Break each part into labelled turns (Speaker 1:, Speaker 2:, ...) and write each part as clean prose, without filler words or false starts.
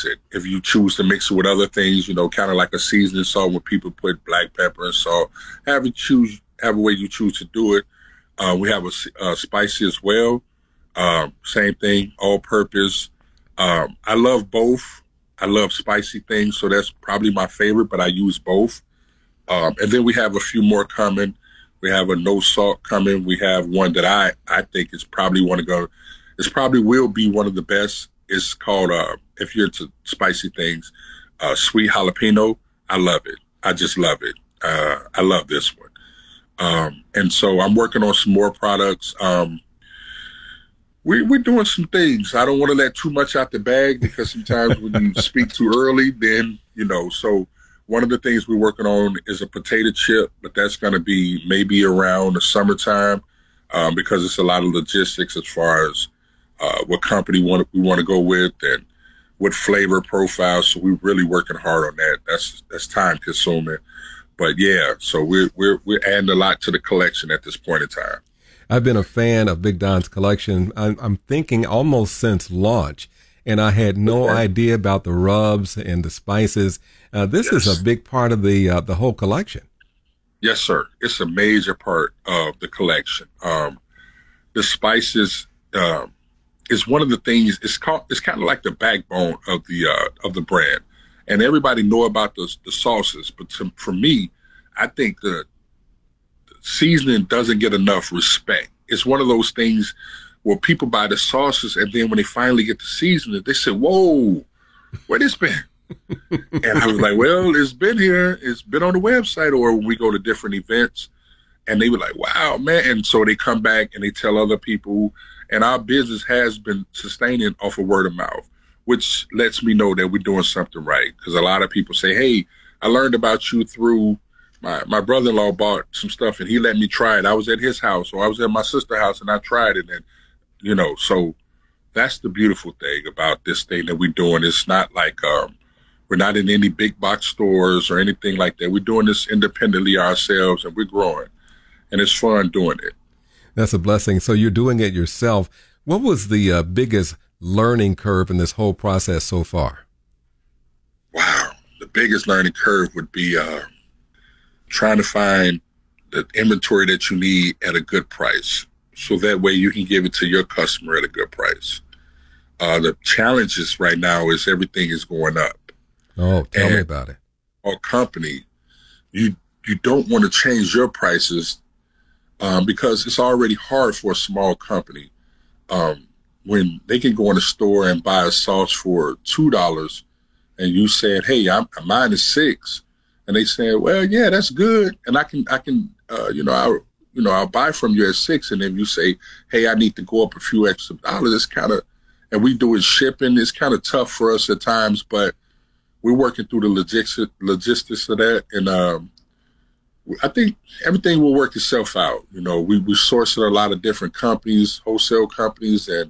Speaker 1: mix it. If you choose to mix it with other things, kind of like a seasoning salt when people put black pepper and salt, have a way you choose to do it. We have a spicy as well. Same thing, all purpose. I love both. I love spicy things, so that's probably my favorite, but I use both. And then we have a few more coming. We have a no salt coming. We have one that I think is probably will be one of the best. It's called, if you're into spicy things, sweet jalapeno. I love it. I just love it. I love this one. And so I'm working on some more products. We're doing some things. I don't want to let too much out the bag because sometimes when you speak too early, then, so one of the things we're working on is a potato chip, but that's going to be maybe around the summertime because it's a lot of logistics as far as what company we want to go with and what flavor profile. So we're really working hard on that. That's time consuming. But yeah, so we're adding a lot to the collection at this point in time.
Speaker 2: I've been a fan of Big Don's collection. I'm thinking almost since launch, and I had no idea about the rubs and the spices. This is a big part of the whole collection.
Speaker 1: Yes, sir. It's a major part of the collection. The spices is one of the things. It's kind of like the backbone of the brand, and everybody know about the sauces. But for me, I think the seasoning doesn't get enough respect. It's one of those things where people buy the sauces, and then when they finally get the seasoning, they say, "Whoa, where this been?" And I was like, "Well, it's been here. It's been on the website, or when we go to different events." And they were like, "Wow, man!" And so they come back and they tell other people, and our business has been sustaining off of word of mouth, which lets me know that we're doing something right. Because a lot of people say, "Hey, I learned about you through." My brother-in-law bought some stuff and he let me try it. I was at his house or I was at my sister's house and I tried it. And, so that's the beautiful thing about this thing that we're doing. It's not like we're not in any big box stores or anything like that. We're doing this independently ourselves and we're growing. And it's fun doing it.
Speaker 2: That's a blessing. So you're doing it yourself. What was the biggest learning curve in this whole process so far?
Speaker 1: Wow. The biggest learning curve would be trying to find the inventory that you need at a good price. So that way you can give it to your customer at a good price. The challenges right now is everything is going up.
Speaker 2: Oh, tell me about it.
Speaker 1: Our company, you don't want to change your prices because it's already hard for a small company. When they can go in a store and buy a sauce for $2 and you said, "Hey, mine is $6. And they said, "Well, yeah, that's good. And I can, I'll buy from you at $6. And then you say, "Hey, I need to go up a few extra dollars." It's kind of, and we do it shipping. It's kind of tough for us at times, but we're working through the logistics of that. And I think everything will work itself out. We source at a lot of different companies, wholesale companies. And,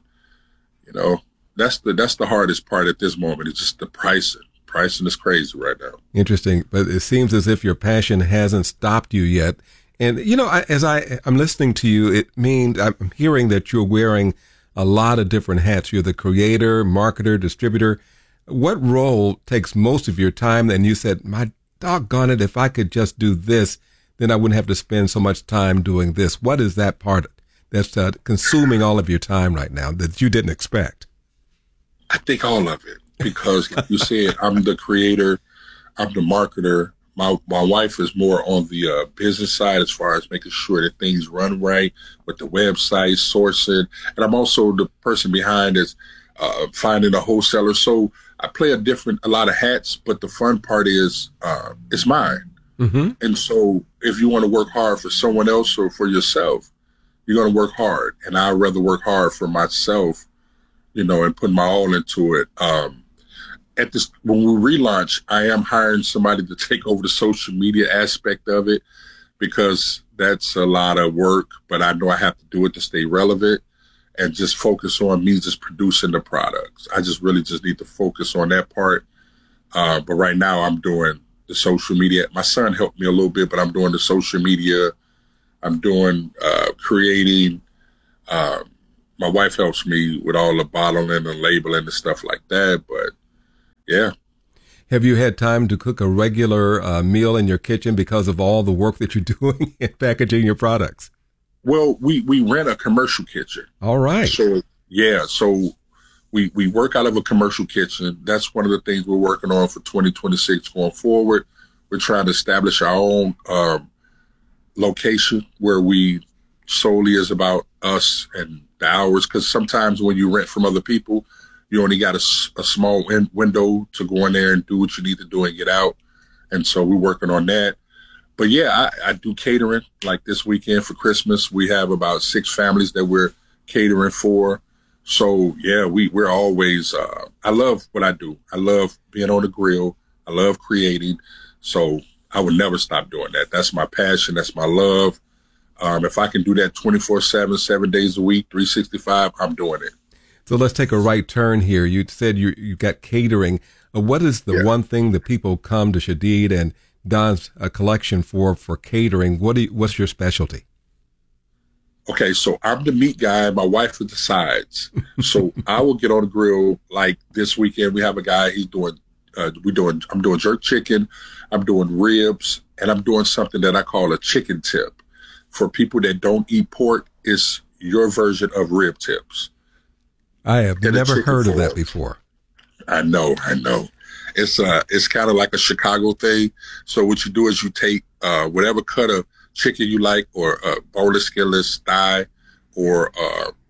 Speaker 1: that's the hardest part at this moment. It's just the pricing. Pricing is crazy right now.
Speaker 2: Interesting, but it seems as if your passion hasn't stopped you yet. And as I'm listening to you, it means I'm hearing that you're wearing a lot of different hats. You're the creator, marketer, distributor. What role takes most of your time? And you said, "My doggone it, if I could just do this, then I wouldn't have to spend so much time doing this." What is that part that's consuming all of your time right now that you didn't expect?
Speaker 1: I think all of it. Because like you said, I'm the creator, I'm the marketer. My wife is more on the business side as far as making sure that things run right with the website, sourcing. And I'm also the person behind is finding a wholesaler. So I play a lot of hats, but the fun part is it's mine. Mm-hmm. And so if you want to work hard for someone else or for yourself, you're going to work hard. And I'd rather work hard for myself, and put my all into it. When we relaunch, I am hiring somebody to take over the social media aspect of it because that's a lot of work, but I know I have to do it to stay relevant and just focus on me just producing the products. I just really just need to focus on that part. But right now I'm doing the social media. My son helped me a little bit, but I'm doing the social media. I'm doing creating. My wife helps me with all the bottling and labeling and stuff like that, but Yeah.
Speaker 2: Have you had time to cook a regular meal in your kitchen because of all the work that you're doing in packaging your products?
Speaker 1: Well, we rent a commercial kitchen.
Speaker 2: All right.
Speaker 1: So yeah, so we work out of a commercial kitchen. That's one of the things we're working on for 2026 going forward. We're trying to establish our own location where we solely is about us and the hours. Because sometimes when you rent from other people, you only got a small window to go in there and do what you need to do and get out. And so we're working on that. But yeah, I do catering. Like this weekend for Christmas, we have about 6 families that we're catering for. So yeah, we're always, I love what I do. I love being on the grill. I love creating. So I would never stop doing that. That's my passion. That's my love. If I can do that 24/7, 7 days a week, 365, I'm doing it.
Speaker 2: So let's take a right turn here. You said you got catering. What is the one thing that people come to Shadid and Don's collection for catering? What's your specialty?
Speaker 1: Okay, so I'm the meat guy. My wife is the sides. So I will get on the grill. Like this weekend, we have a guy. He's doing. I'm doing jerk chicken. I'm doing ribs, and I'm doing something that I call a chicken tip. For people that don't eat pork, it's your version of rib tips.
Speaker 2: I have never heard of that before.
Speaker 1: I know. It's kind of like a Chicago thing. So what you do is you take whatever cut of chicken you like, or boneless, skinless, thigh, or